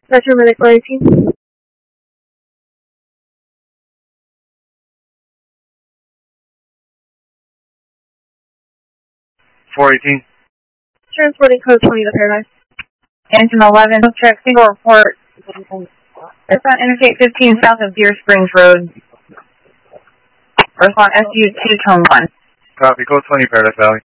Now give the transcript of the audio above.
Metro Medic 418. 418. Transporting code 20 to Paradise. Engine 11, check single report. It's on Interstate 15 south of Deer Springs Road. Respond SU 2 tone 1. Copy, code 20 Paradise Valley.